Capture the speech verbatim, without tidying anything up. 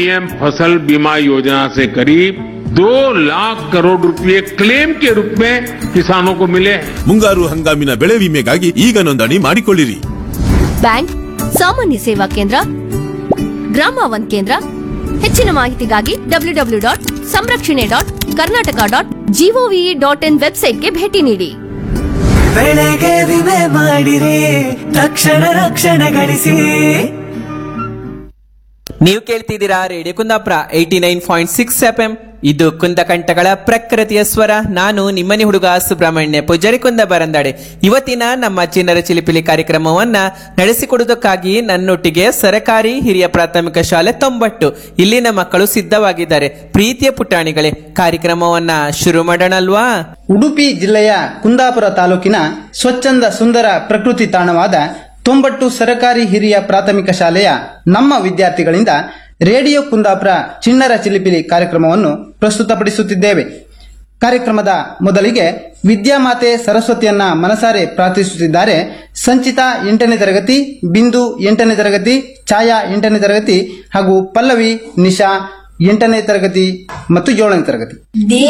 PM फसल बीमा योजना से करीब दो लाख करोड़ रुपए क्लेम के रूप में किसानों को मिले हैं। ಮುಂಗಾರು ಹಂಗಾಮಿನ ಬೆಳೆ ವಿಮೆಗಾಗಿ ಈಗ ನೋಂದಣಿ ಮಾಡಿಕೊಳ್ಳಿರಿ. ಬ್ಯಾಂಕ್, ಸಾಮಾನ್ಯ ಸೇವಾ ಕೇಂದ್ರ, ಗ್ರಾಮ ಒನ್ ಕೇಂದ್ರ. ಹೆಚ್ಚಿನ ಮಾಹಿತಿಗಾಗಿ ಡಬ್ಲ್ಯೂ ಡಬ್ಲ್ಯೂ ಡಾಟ್ ಸಂರಕ್ಷಣೆ dot Karnataka dot gov dot in ವೆಬ್ಸೈಟ್ಗೆ ಭೇಟಿ ನೀಡಿ. ಬೆಳೆಗೆ ವಿಮೆ ಮಾಡಿರಿ, ತಕ್ಷಣ ರಕ್ಷಣೆ ಗಳಿಸಿ. ನೀವು ಕೇಳ್ತಿದ್ದೀರಾ radio Kundapura eighty nine point six F M. ಇದು ಕುಂದಕಂಠಗಳ ಪ್ರಕೃತಿಯ ಸ್ವರ. ನಾನು ನಿಮ್ಮನಿ ಹುಡುಗ ಸುಬ್ರಹ್ಮಣ್ಯ ಪೂಜಾರಿ ಕುಂದ ಬರಂದಾಡೆ. ಇವತ್ತಿನ ನಮ್ಮ ಚಿನ್ನರ ಚಿಲಿಪಿಲಿ ಕಾರ್ಯಕ್ರಮವನ್ನ ನಡೆಸಿಕೊಡುವುದಕ್ಕಾಗಿ ನನ್ನೊಟ್ಟಿಗೆ ಸರಕಾರಿ ಹಿರಿಯ ಪ್ರಾಥಮಿಕ ಶಾಲೆ ತೊಂಬಟ್ಟು ಇಲ್ಲಿನ ಮಕ್ಕಳು ಸಿದ್ಧವಾಗಿದ್ದಾರೆ. ಪ್ರೀತಿಯ ಪುಟಾಣಿಗಳೇ, ಕಾರ್ಯಕ್ರಮವನ್ನ ಶುರು ಮಾಡೋಣಲ್ವಾ? ಉಡುಪಿ ಜಿಲ್ಲೆಯ ಕುಂದಾಪುರ ತಾಲೂಕಿನ ಸ್ವಚ್ಛಂದ ಸುಂದರ ಪ್ರಕೃತಿ ತಾಣವಾದ ತೊಂಬಟ್ಟು ಸರಕಾರಿ ಹಿರಿಯ ಪ್ರಾಥಮಿಕ ಶಾಲೆಯ ನಮ್ಮ ವಿದ್ಯಾರ್ಥಿಗಳಿಂದ ರೇಡಿಯೋ ಕುಂದಾಪುರ ಚಿಣ್ಣರ ಚಿಲಿಪಿಲಿ ಕಾರ್ಯಕ್ರಮವನ್ನು ಪ್ರಸ್ತುತಪಡಿಸುತ್ತಿದ್ದೇವೆ. ಕಾರ್ಯಕ್ರಮದ ಮೊದಲಿಗೆ ವಿದ್ಯಾಮಾತೆ ಸರಸ್ವತಿಯನ್ನ ಮನಸಾರೆ ಪ್ರಾರ್ಥಿಸುತ್ತಿದ್ದಾರೆ ಸಂಚಿತಾ ಎಂಟನೇ ತರಗತಿ, ಬಿಂದು ಎಂಟನೇ ತರಗತಿ, ಛಾಯಾ ಎಂಟನೇ ತರಗತಿ ಹಾಗೂ ಪಲ್ಲವಿ, ನಿಶಾ ಎಂಟನೇ ತರಗತಿ ಮತ್ತು ಏಳನೇ ತರಗತಿ.